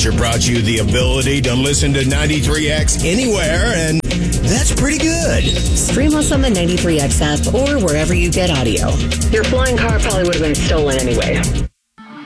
feature brought you the ability to listen to 93X anywhere, and that's pretty good. Stream us on the 93X app or wherever you get audio. Your flying car probably would have been stolen anyway.